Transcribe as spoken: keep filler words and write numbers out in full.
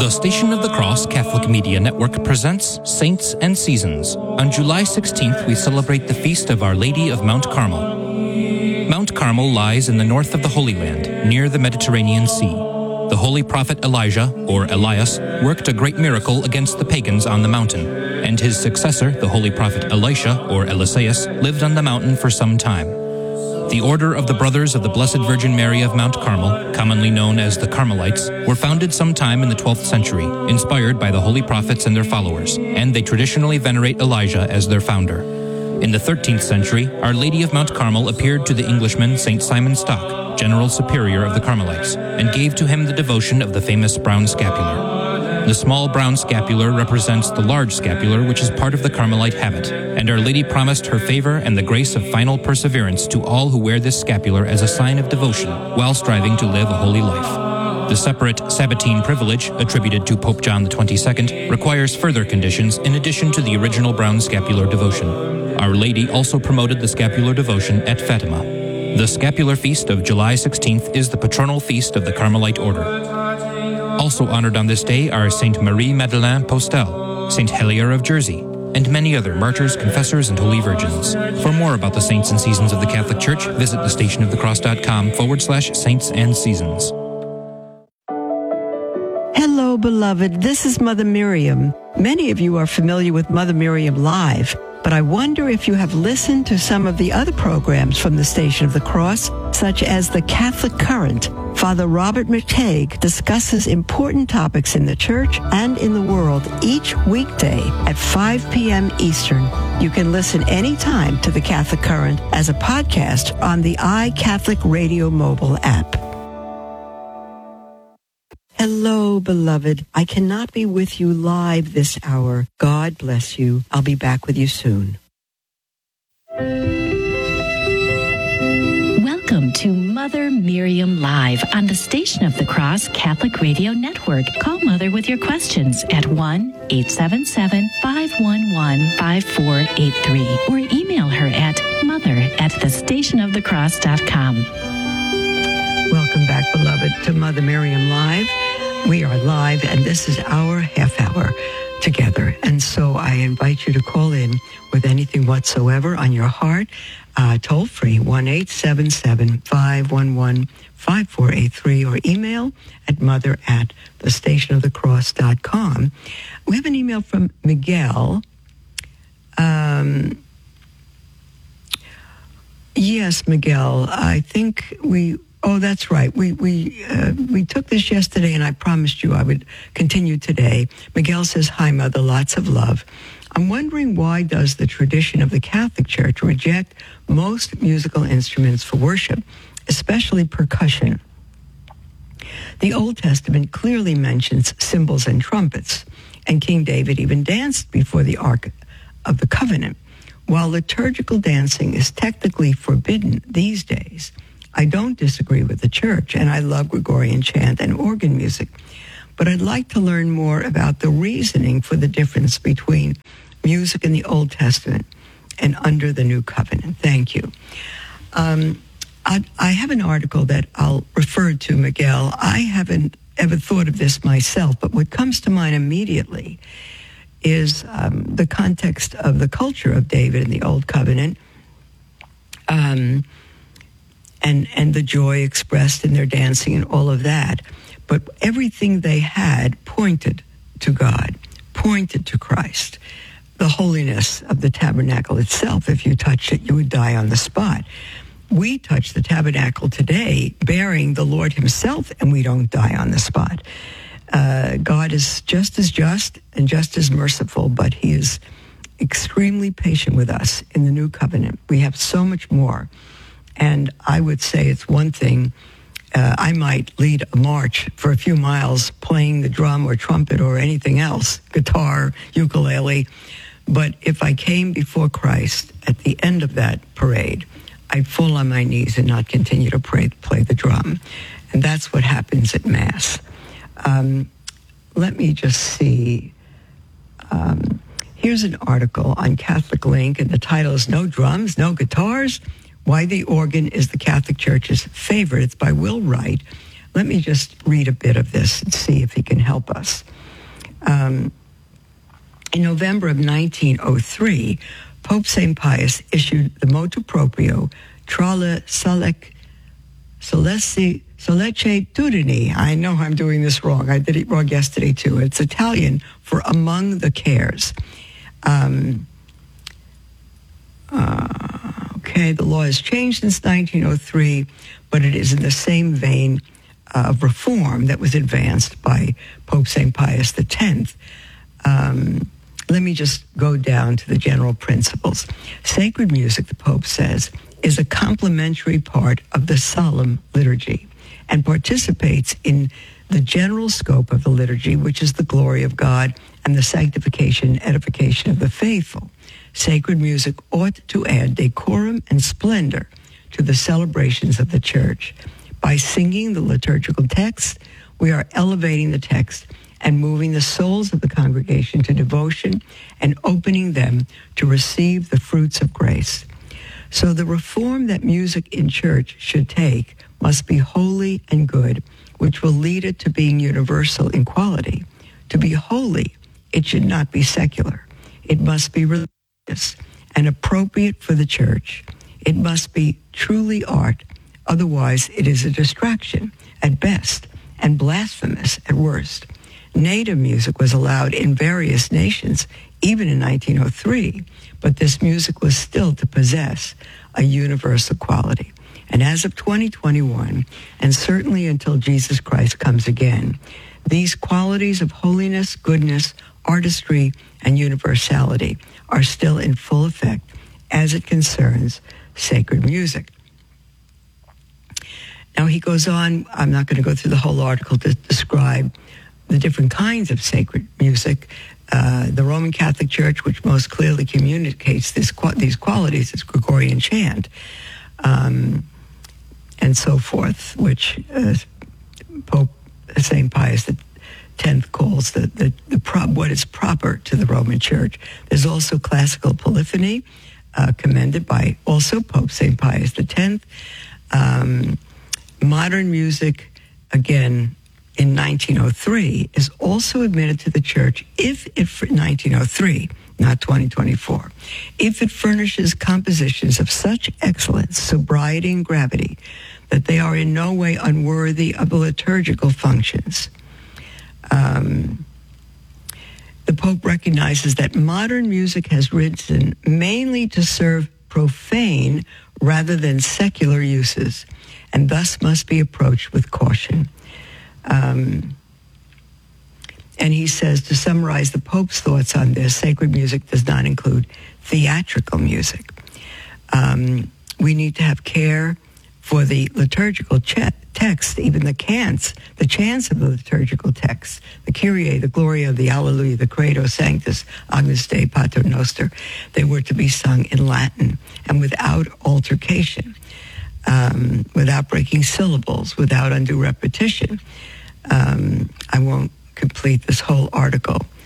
The Station of the Cross Catholic Media Network presents Saints and Seasons. On July sixteenth, we celebrate the feast of Our Lady of Mount Carmel. Mount Carmel lies in the north of the Holy Land, near the Mediterranean Sea. The holy prophet Elijah, or Elias, worked a great miracle against the pagans on the mountain, and his successor, the holy prophet Elisha, or Eliseus, lived on the mountain for some time. The Order of the Brothers of the Blessed Virgin Mary of Mount Carmel, commonly known as the Carmelites, were founded sometime in the twelfth century, inspired by the holy prophets and their followers, and they traditionally venerate Elijah as their founder. In the thirteenth century, Our Lady of Mount Carmel appeared to the Englishman Saint Simon Stock, General Superior of the Carmelites, and gave to him the devotion of the famous brown scapular. The small brown scapular represents the large scapular, which is part of the Carmelite habit, and Our Lady promised her favor and the grace of final perseverance to all who wear this scapular as a sign of devotion while striving to live a holy life. The separate Sabbatine privilege, attributed to Pope John the twenty-second, requires further conditions in addition to the original brown scapular devotion. Our Lady also promoted the scapular devotion at Fatima. The scapular feast of July sixteenth is the patronal feast of the Carmelite order. Also honored on this day are Saint Marie Madeleine Postel, Saint Helier of Jersey, and many other martyrs, confessors, and holy virgins. For more about the saints and seasons of the Catholic Church, visit thestationofthecross.com forward slash saints and seasons. Hello, beloved. This is Mother Miriam. Many of you are familiar with Mother Miriam Live, but I wonder if you have listened to some of the other programs from the Station of the Cross, such as The Catholic Current. Father Robert McTague discusses important topics in the church and in the world each weekday at five p.m. Eastern. You can listen anytime to The Catholic Current as a podcast on the iCatholic Radio mobile app. Hello, beloved. I cannot be with you live this hour. God bless you. I'll be back with you soon. Welcome to Mother Miriam Live on the Station of the Cross Catholic Radio Network. Call Mother with your questions at one eight seven seven, five one one, five four eight three or email her at mother at the station of the cross dot com. Welcome back, beloved, to Mother Miriam Live. We are live, and this is our half hour together. And so I invite you to call in with anything whatsoever on your heart. Uh, toll free, one eight seven seven, five one one, five four eight three, or email at mother at the station of the cross dot com. We have an email from Miguel. Um, yes, Miguel, I think we... Oh, that's right. We we uh, we took this yesterday, and I promised you I would continue today. Miguel says, "Hi, Mother. Lots of love. I'm wondering, why does the tradition of the Catholic Church reject most musical instruments for worship, especially percussion? The Old Testament clearly mentions cymbals and trumpets, and King David even danced before the Ark of the Covenant. While liturgical dancing is technically forbidden these days, I don't disagree with the church, and I love Gregorian chant and organ music. But I'd like to learn more about the reasoning for the difference between music in the Old Testament and under the New Covenant. Thank you." Um, I, I have an article that I'll refer to, Miguel. I haven't ever thought of this myself, but what comes to mind immediately is um, the context of the culture of David in the Old Covenant. Um... And, and the joy expressed in their dancing and all of that. But everything they had pointed to God, pointed to Christ. The holiness of the tabernacle itself, if you touched it, you would die on the spot. We touch the tabernacle today bearing the Lord himself, and we don't die on the spot. Uh, God is just as just and just as merciful, but he is extremely patient with us in the new covenant. We have so much more. And I would say it's one thing, uh, I might lead a march for a few miles playing the drum or trumpet or anything else, guitar, ukulele. But if I came before Christ at the end of that parade, I'd fall on my knees and not continue to pray, play the drum. And that's what happens at Mass. Um, let me just see. Um, here's an article on Catholic Link, and the title is "No Drums, No Guitars, Why the Organ is the Catholic Church's Favorite." It's by Will Wright. Let me just read a bit of this and see if he can help us. Um, in November of nineteen oh three, Pope Saint Pius issued the motu proprio Tra le Solec, Soleci, Sollecitudini. I know I'm doing this wrong. I did it wrong yesterday, too. It's Italian for among the cares. Um, uh, okay, the law has changed since nineteen oh three, but it is in the same vein of reform that was advanced by Pope Saint Pius X. Um, let me just go down to the general principles. Sacred music, the Pope says, is a complementary part of the solemn liturgy and participates in the general scope of the liturgy, which is the glory of God and the sanctification and edification of the faithful. Sacred music ought to add decorum and splendor to the celebrations of the church. By singing the liturgical text, we are elevating the text and moving the souls of the congregation to devotion and opening them to receive the fruits of grace. So the reform that music in church should take must be holy and good, which will lead it to being universal in quality. To be holy, it should not be secular. It must be religious and appropriate for the church. It must be truly art. Otherwise, it is a distraction at best and blasphemous at worst. Native music was allowed in various nations, even in nineteen oh three, but this music was still to possess a universal quality. And as of twenty twenty-one, and certainly until Jesus Christ comes again, these qualities of holiness, goodness, artistry, and universality are still in full effect as it concerns sacred music. Now he goes on, I'm not going to go through the whole article to describe the different kinds of sacred music. Uh, the Roman Catholic Church, which most clearly communicates this, these qualities, is Gregorian chant, um, and so forth, which uh, Pope Saint Pius X calls the, the, the pro- what is proper to the Roman Church. There's also classical polyphony, uh, commended by also Pope Saint Pius X. Um, modern music, again, in nineteen oh three, is also admitted to the church if it, nineteen oh three, not twenty twenty-four, if it furnishes compositions of such excellence, sobriety, and gravity that they are in no way unworthy of the liturgical functions. Um, the Pope recognizes that modern music has risen mainly to serve profane rather than secular uses, and thus must be approached with caution. Um, and he says, to summarize the Pope's thoughts on this, sacred music does not include theatrical music. Um, we need to have care for the liturgical ch- text, even the cants, the chants of the liturgical text, the Kyrie, the Gloria, the Alleluia, the Credo, Sanctus, Agnus Dei, Pater Noster. They were to be sung in Latin and without altercation, um, without breaking syllables, without undue repetition. Um, I won't complete this whole article.